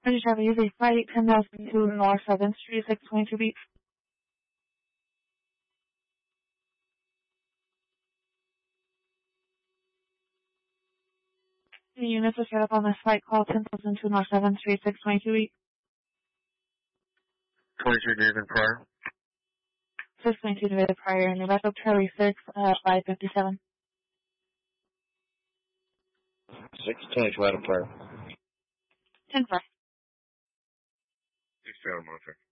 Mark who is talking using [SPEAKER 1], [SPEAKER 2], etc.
[SPEAKER 1] Roger, Charlie, use a flight 10,002 North 7th Street, 622 beat. The units are set up on this flight call 10,002 North 7th Street, 622 beat.
[SPEAKER 2] 22 David Pryor.
[SPEAKER 1] 622 David Pryor, New Mexico, Charlie 6, 557.
[SPEAKER 2] 622 Adam Pryor.
[SPEAKER 1] 10-4.
[SPEAKER 2] 6 Adam Monster.